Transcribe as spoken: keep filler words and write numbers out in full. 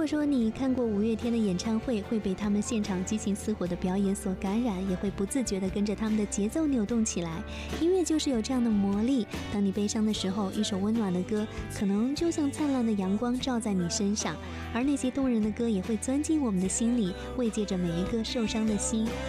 果说你看过五月天的演唱会，会被他们现场激情似火的表演所感染，也会不自觉地跟着他们的节奏扭动起来。音乐就是有这样的魔力，当你悲伤的时候，一首温暖的歌可能就像灿烂的阳光照在你身上，而那些动人的歌也会钻进我们的心里，慰藉着每一个受伤的心。